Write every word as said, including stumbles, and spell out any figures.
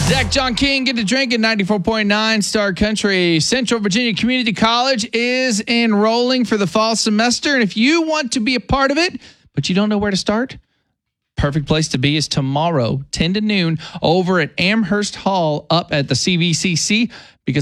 Zach John King, get to drinking. Ninety-four point nine Star Country. Central Virginia Community College is enrolling for the fall semester, and if you want to be a part of it, but you don't know where to start, perfect place to be is tomorrow, ten to noon, over at Amherst Hall up at the C V C C, because